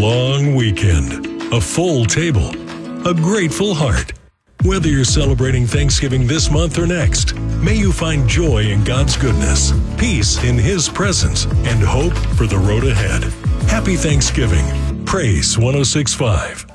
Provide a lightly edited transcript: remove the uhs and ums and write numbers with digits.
long weekend, a full table, a grateful heart. Whether you're celebrating Thanksgiving this month or next, may you find joy in God's goodness, peace in His presence, and hope for the road ahead. Happy Thanksgiving. Praise 106.5.